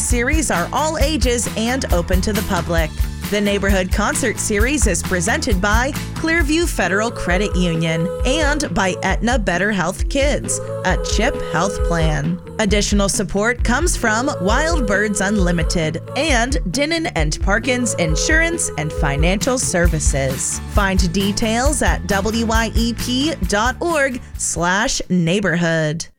series are all ages and open to the public. The Neighborhood Concert Series is presented by Clearview Federal Credit Union and by Aetna Better Health Kids, a CHIP health plan. Additional support comes from Wild Birds Unlimited and Dinnan and Parkins Insurance and Financial Services. Find details at wyep.org/neighborhood.